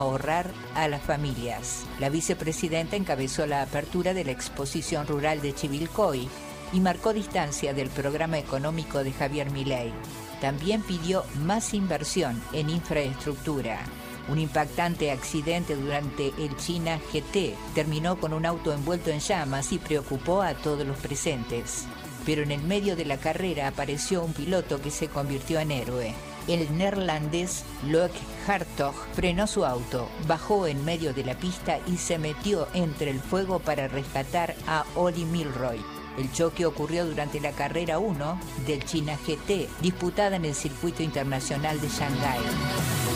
ahorrar a las familias. La vicepresidenta encabezó la apertura de la exposición rural de Chivilcoy y marcó distancia del programa económico de Javier Milei. También pidió más inversión en infraestructura. Un impactante accidente durante el China GT terminó con un auto envuelto en llamas y preocupó a todos los presentes. Pero en el medio de la carrera apareció un piloto que se convirtió en héroe. El neerlandés Loek Hartog frenó su auto, bajó en medio de la pista y se metió entre el fuego para rescatar a Oli Milroy. El choque ocurrió durante la carrera 1 del China GT, disputada en el circuito internacional de Shanghái.